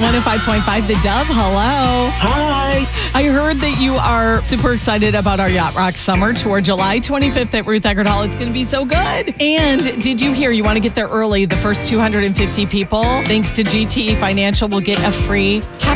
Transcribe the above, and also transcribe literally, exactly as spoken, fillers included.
one oh five point five The Dove. Hello. Hi. I heard that you are super excited about our Yacht Rock Summer Tour, July twenty-fifth at Ruth Eckerd Hall. It's going to be so good. And did you hear you want to get there early? The first two hundred fifty people, thanks to G T E Financial, will get a free